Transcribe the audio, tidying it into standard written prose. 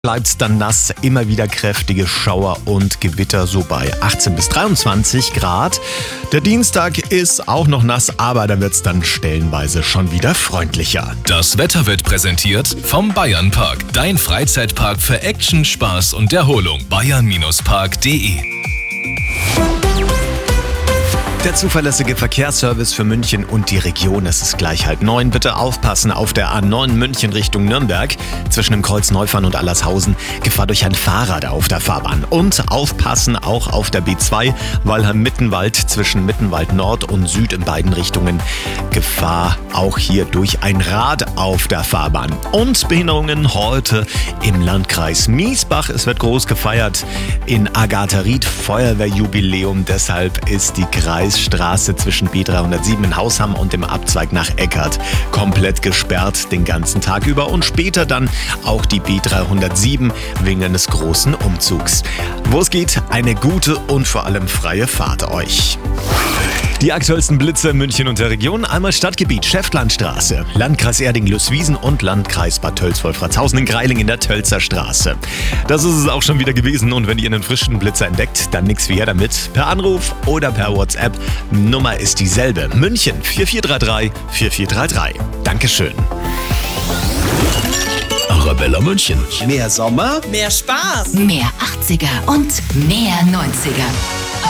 Bleibt's dann nass, immer wieder kräftige Schauer und Gewitter, so bei 18 bis 23 Grad. Der Dienstag ist auch noch nass, aber da wird's dann stellenweise schon wieder freundlicher. Das Wetter wird präsentiert vom Bayernpark, dein Freizeitpark für Action, Spaß und Erholung. bayern-park.de. Der zuverlässige Verkehrsservice für München und die Region. Es ist gleich 8:30. Bitte aufpassen auf der A9 München Richtung Nürnberg. Zwischen dem Kreuz Neufahren und Allershausen Gefahr durch ein Fahrrad auf der Fahrbahn. Und aufpassen auch auf der B2 Walheim-Mittenwald zwischen Mittenwald Nord und Süd in beiden Richtungen. Gefahr auch hier durch ein Rad auf der Fahrbahn. Und Behinderungen heute im Landkreis Miesbach. Es wird groß gefeiert in Agatha-Ried, Feuerwehrjubiläum. Deshalb ist die Kreisstraße zwischen B307 in Hausham und dem Abzweig nach Eckert komplett gesperrt den ganzen Tag über und später dann auch die B307 wegen eines großen Umzugs. Wo es geht, eine gute und vor allem freie Fahrt euch. Die aktuellsten Blitze in München und der Region. Einmal Stadtgebiet, Schäftlarnstraße, Landkreis Erding-Lößwiesen und Landkreis Bad Tölz-Wolfratshausen in Greiling in der Tölzer Straße. Das ist es auch schon wieder gewesen und wenn ihr einen frischen Blitzer entdeckt, dann nix wie her damit. Per Anruf oder per WhatsApp. Nummer ist dieselbe. München 4433 4433. Dankeschön. Arabella München. Mehr Sommer, Mehr Spaß. Mehr 80er und mehr 90er.